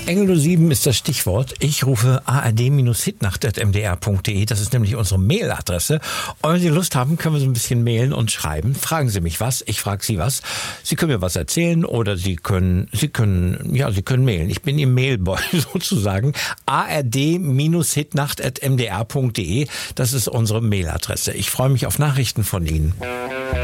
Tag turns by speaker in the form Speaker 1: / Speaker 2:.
Speaker 1: Engel 07 ist das Stichwort. Ich rufe ard-hitnacht@mdr.de. Das ist nämlich unsere Mailadresse. Und wenn Sie Lust haben, können wir so ein bisschen mailen und schreiben. Fragen Sie mich was, ich frage Sie was. Sie können mir was erzählen oder Sie können mailen. Ich bin Ihr Mailboy sozusagen. ard-hitnacht@mdr.de. Das ist unsere Mailadresse. Ich freue mich auf Nachrichten von Ihnen.